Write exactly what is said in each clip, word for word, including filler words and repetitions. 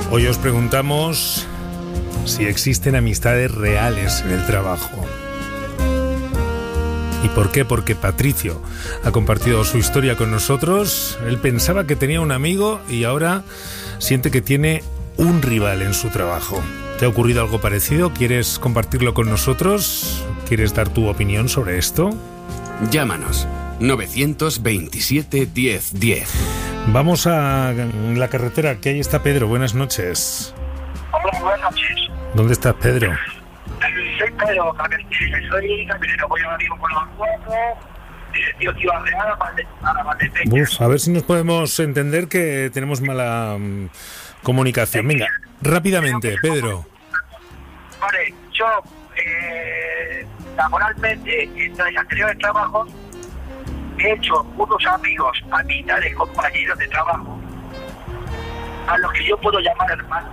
Hoy os preguntamos si existen amistades reales en el trabajo. ¿Y por qué? Porque Patricio ha compartido su historia con nosotros. Él pensaba que tenía un amigo y ahora siente que tiene un rival en su trabajo. ¿Te ha ocurrido algo parecido? ¿Quieres compartirlo con nosotros? ¿Quieres dar tu opinión sobre esto? Llámanos. novecientos veintisiete diez diez. Vamos a la carretera, que ahí está Pedro. Buenas noches. Hola, buenas noches. ¿Dónde estás, Pedro? Soy Pedro, soy camionero, voy ahora mismo con los cuatro, tío, tío, a la Valdepeña. Uf, a ver si nos podemos entender, que tenemos mala um, comunicación. Venga, rápidamente, Pedro. Vale, yo, eh, laboralmente, en los anteriores trabajos, he hecho unos amigos, amistades, compañeros de trabajo, a los que yo puedo llamar hermanos.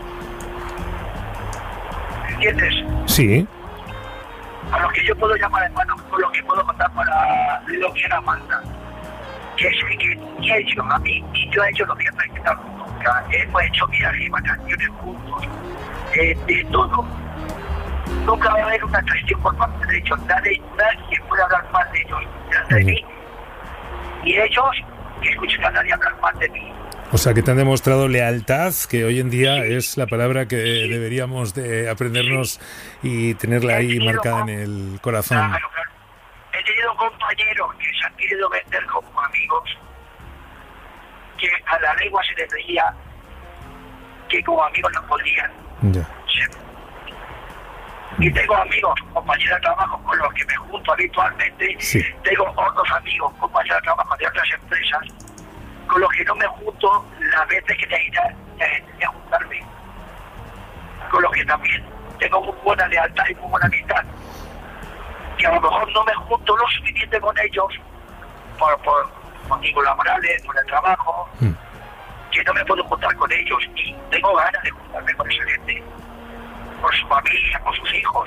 ¿Entiendes? Sí. A los que yo puedo llamar hermanos, con los que puedo contar para lo que era falta. Que es que ni ellos a mí, y yo a ellos lo voy a respetar nunca. Hemos hecho viajes y vacaciones juntos, eh, de todo. Nunca va a haber una traición por parte de ellos. Nadie, nadie puede hablar más de ellos, de mí. Y ellos, que escuchen a nadie hablar más de mí. O sea, que te han demostrado lealtad, que hoy en día es la palabra que deberíamos de aprendernos y tenerla ahí marcada en el corazón. Claro, claro. He tenido compañeros que se han querido vender como amigos, que a la lengua se les veía que como amigos no podrían Ya. ser. Y tengo amigos, compañeros de trabajo con los que me junto habitualmente. Sí. Tengo otros amigos, compañeros de trabajo de otras empresas, con los que no me junto las veces que necesitan de juntarme. Con los que también tengo muy buena lealtad y muy buena amistad. Que a lo mejor no me junto lo suficiente con ellos por, por motivos laborales, por el trabajo, mm. que no me puedo juntar con ellos. Y tengo ganas de juntarme con esa gente, por su familia, por sus hijos,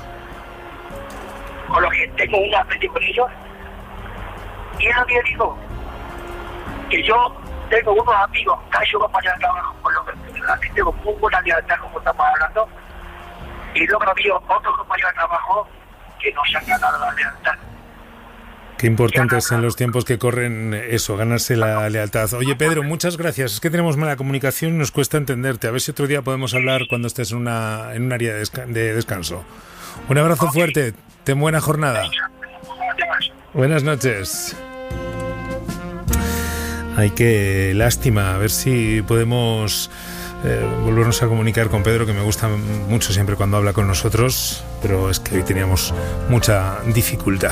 con los que tengo un aprecio con ellos. Y es lo que yo digo, que yo tengo unos amigos, casi compañeros de trabajo, con los que tengo muy buena lealtad, como estamos hablando, y luego había otros compañeros de trabajo que no se han ganado la lealtad. Qué importante es en los tiempos que corren eso, ganarse la lealtad. Oye, Pedro, muchas gracias. Es que tenemos mala comunicación y nos cuesta entenderte. A ver si otro día podemos hablar cuando estés en una en un área de, desca- de descanso. Un abrazo okay. fuerte. Ten buena jornada. Buenas noches. Ay, qué lástima. A ver si podemos eh, volvernos a comunicar con Pedro, que me gusta mucho siempre cuando habla con nosotros, pero es que hoy teníamos mucha dificultad.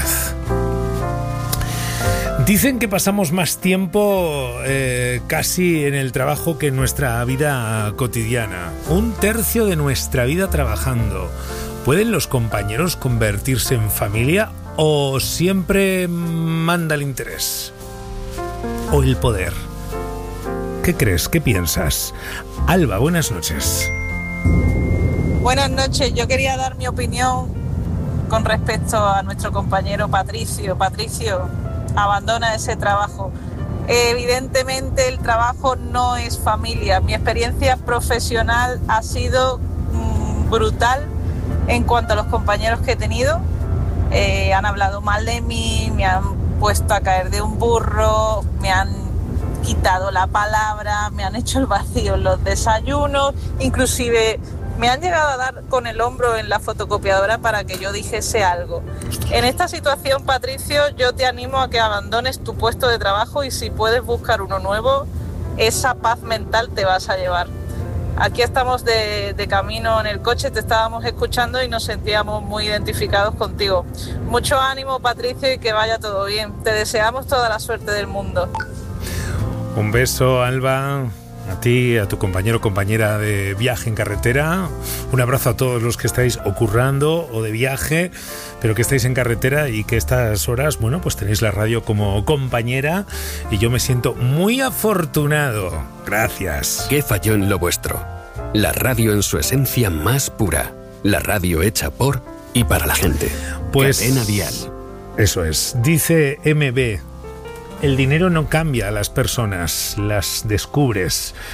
Dicen que pasamos más tiempo eh, casi en el trabajo que en nuestra vida cotidiana. Un tercio de nuestra vida trabajando. ¿Pueden los compañeros convertirse en familia o siempre manda el interés? ¿O el poder? ¿Qué crees? ¿Qué piensas? Alba, buenas noches. Buenas noches. Yo quería dar mi opinión con respecto a nuestro compañero Patricio. Patricio, abandona ese trabajo. Evidentemente el trabajo no es familia. Mi experiencia profesional ha sido mmm, brutal en cuanto a los compañeros que he tenido. Eh, han hablado mal de mí, me han puesto a caer de un burro, me han quitado la palabra, me han hecho el vacío en los desayunos, inclusive me han llegado a dar con el hombro en la fotocopiadora para que yo dijese algo. En esta situación, Patricio, yo te animo a que abandones tu puesto de trabajo y si puedes buscar uno nuevo, esa paz mental te vas a llevar. Aquí estamos de, de camino en el coche, te estábamos escuchando y nos sentíamos muy identificados contigo. Mucho ánimo, Patricio, y que vaya todo bien. Te deseamos toda la suerte del mundo. Un beso, Alba. A ti, a tu compañero o compañera de viaje en carretera. Un abrazo a todos los que estáis o currando o de viaje, pero que estáis en carretera y que estas horas, bueno, pues tenéis la radio como compañera y yo me siento muy afortunado. Gracias. ¿Qué falló en lo vuestro? La radio en su esencia más pura. La radio hecha por y para la gente. Pues Cadena Dial. Eso es. Dice M B, el dinero no cambia a las personas, las descubres.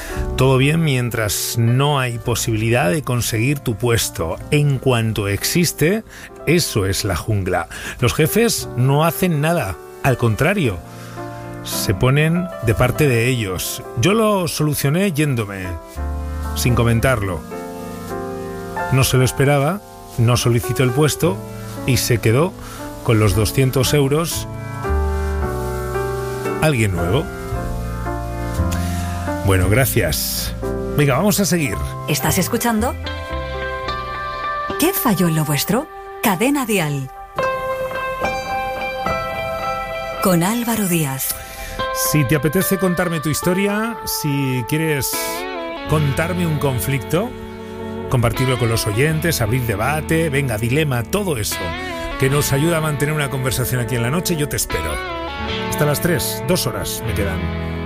Todo bien mientras no hay posibilidad de conseguir tu puesto. En cuanto existe, eso es la jungla. Los jefes no hacen nada, al contrario, se ponen de parte de ellos. Yo lo solucioné yéndome, sin comentarlo. No se lo esperaba, no solicitó el puesto y se quedó con los doscientos euros alguien nuevo. Bueno, gracias. Venga, vamos a seguir. ¿Estás escuchando? ¿Qué falló en lo vuestro? Cadena Dial. Con Álvaro Díaz. Si te apetece contarme tu historia, si quieres contarme un conflicto, compartirlo con los oyentes, abrir debate, venga, dilema, todo eso que nos ayuda a mantener una conversación aquí en la noche, yo te espero. Hasta las tres, dos horas me quedan.